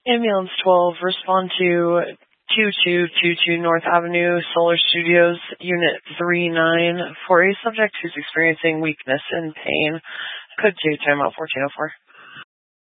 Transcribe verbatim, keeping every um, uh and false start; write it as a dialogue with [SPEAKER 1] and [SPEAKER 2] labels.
[SPEAKER 1] Ambulance twelve, respond to two two two two North Avenue, Solar Studios, Unit three nine, for a subject who's experiencing weakness and pain. Code two, timeout fourteen oh four.